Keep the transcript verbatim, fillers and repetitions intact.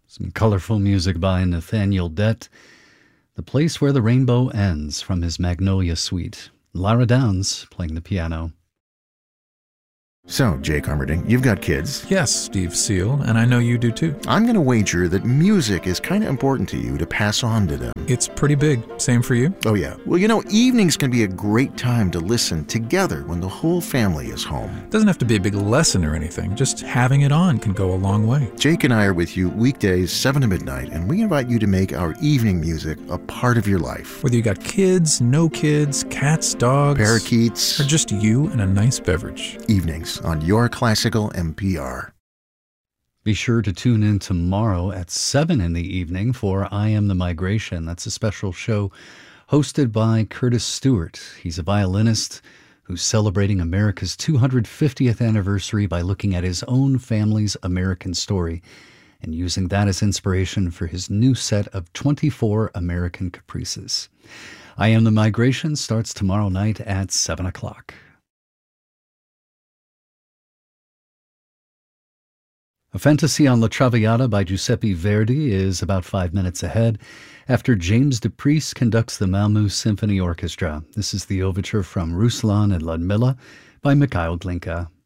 Some colorful music by Nathaniel Dett. The Place Where the Rainbow Ends from his Magnolia Suite. Lara Downs playing the piano. So, Jake Armerding, you've got kids. Yes, Steve Seal, and I know you do too. I'm going to wager that music is kind of important to you to pass on to them. It's pretty big. Same for you? Oh, yeah. Well, you know, evenings can be a great time to listen together when the whole family is home. Doesn't have to be a big lesson or anything. Just having it on can go a long way. Jake and I are with you weekdays, seven to midnight, and we invite you to make our evening music a part of your life. Whether you got kids, no kids, cats, dogs, parakeets, or just you and a nice beverage. Evenings on Your Classical N P R. Be sure to tune in tomorrow at seven in the evening for I Am the Migration. That's a special show hosted by Curtis Stewart. He's a violinist who's celebrating America's two hundred fiftieth anniversary by looking at his own family's American story and using that as inspiration for his new set of twenty-four American Caprices. I Am the Migration starts tomorrow night at seven o'clock. A Fantasy on La Traviata by Giuseppe Verdi is about five minutes ahead after James DePriest conducts the Malmö Symphony Orchestra. This is the overture from Ruslan and Ludmilla by Mikhail Glinka.